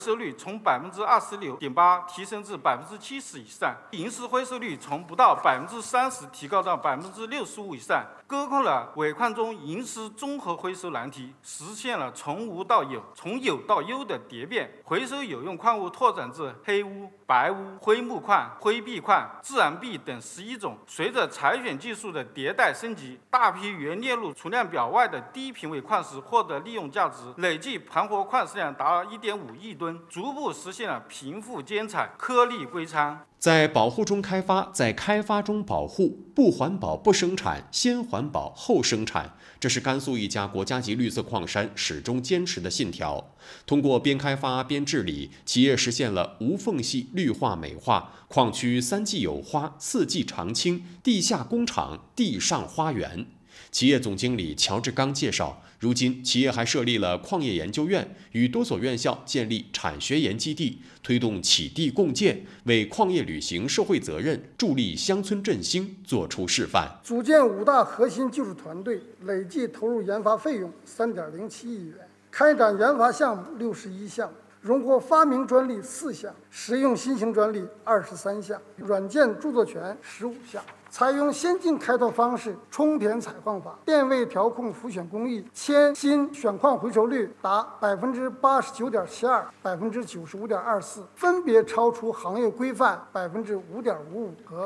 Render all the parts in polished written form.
收率从26.8%提升至70%以上，银石回收率从不到30%提高到65%以上，攻克了尾矿中银石综合回收难题，实现了从无到有、从有到优的蝶变。回收有用矿物拓展至黑钨、白钨、灰木矿、灰碧矿、自然碧等11种。随着采选技术的迭代升级，大批原列入储量表外的低品位矿石获得利用价值，累计盘活矿石量达1.5亿吨。逐步实现了贫富兼采、颗粒归仓。 在保护中开发，在开发中保护，不环保不生产，先环保后生产，这是甘肃一家国家级绿色矿山始终坚持的信条。通过边开发边治理，企业实现了无缝隙绿化美化，矿区3季有花、4季常青，地下工厂、地上花园。企业总经理乔志刚介绍，如今企业还设立了矿业研究院，与多所院校建立产学研基地，推动启地共建，为矿业履行社会责任、助力乡村振兴作出示范。 组建5大核心技术团队，累计投入研发费用3.07亿元，开展研发项目61项，荣获发明专利4项，实用新型专利23项，软件著作权15项。采用先进开拓方式，冲填采矿法，电位调控浮选工艺，铅锌选矿回收率达89.72%、95.24%，分别超出行业规范5.55%和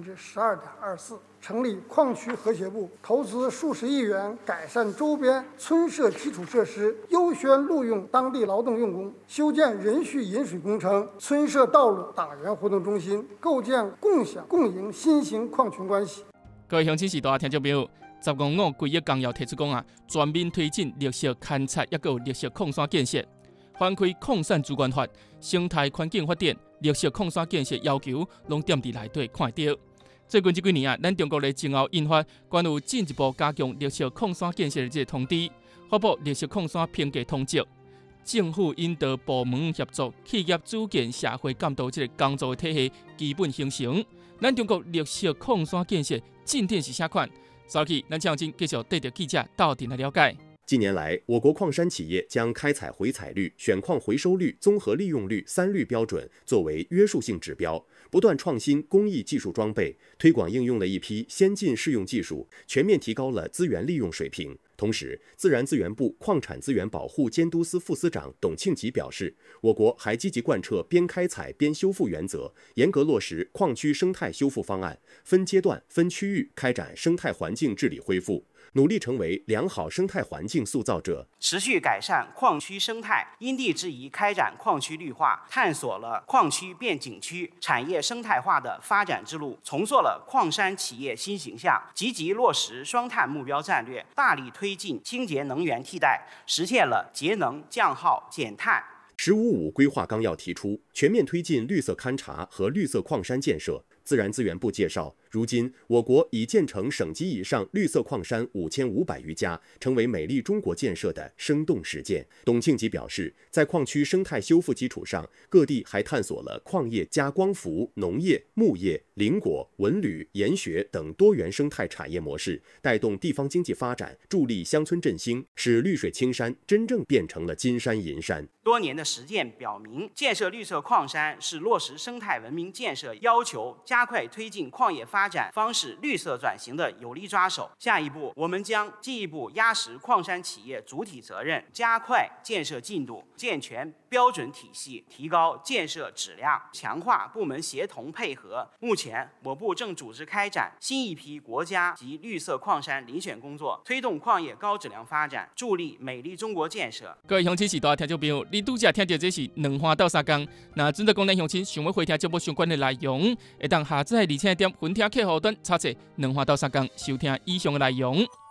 12.24%。成立矿区和谐部，投资数十亿元改善周边村社基础设施，优先录用当地劳动用工，修建人蓄引水工程、村社道路、党员活动中心，构建共享共赢新型矿群关系。 各位乡亲时代听众朋友，10公5规约纲要提出讲全面推进绿色勘察，也有绿色矿山建设，翻开矿产资源法、生态环境发展、绿色矿山建设要求，拢踮伫内底看到。最近这几年咱中国的前后印发关于进一步加强绿色矿山建设的这个通知，发布绿色矿山评价通则。政府引导部门协作，企业组建社会监督这个工作的体系基本形成。咱中国绿色矿山建设进展是啥款？稍后咱将继续带着记者到底来了解。 近年来，我国矿山企业将开采回采率、选矿回收率、综合利用率3率标准作为约束性指标，不断创新工艺技术装备，推广应用了一批先进适用技术，全面提高了资源利用水平。同时，自然资源部矿产资源保护监督司副司长董庆吉表示，我国还积极贯彻边开采边修复原则，严格落实矿区生态修复方案，分阶段、分区域开展生态环境治理恢复，努力成为良好生态环境塑造者， 持续改善矿区生态，因地制宜开展矿区绿化，探索了矿区变景区、产业生态化的发展之路，重塑了矿山企业新形象，积极落实双碳目标战略，大力推进清洁能源替代，实现了节能、降耗、减碳。 “15+5”规划纲要提出，全面推进绿色勘察和绿色矿山建设。自然资源部介绍，如今我国已建成省级以上绿色矿山5500余家，成为美丽中国建设的生动实践。董庆吉表示，在矿区生态修复基础上，各地还探索了矿业加光伏、农业、牧业、林果、文旅、研学等多元生态产业模式，带动地方经济发展，助力乡村振兴，使绿水青山真正变成了金山银山。 多年的实践表明，建设绿色矿山是落实生态文明建设要求，加快推进矿业发展方式绿色转型的有力抓手。下一步，我们将进一步压实矿山企业主体责任，加快建设进度，健全标准体系，提高建设质量，强化部门协同配合。目前，我部正组织开展新一批国家级绿色矿山遴选工作，推动矿业高质量发展，助力美丽中国建设。 各位乡亲时代听众朋友，你拄则听到这是2花到3工，那准则讲咱乡亲想要回听节目相关的内容，会当下载而且点分听客户端查册2花到3工收听以上的内容。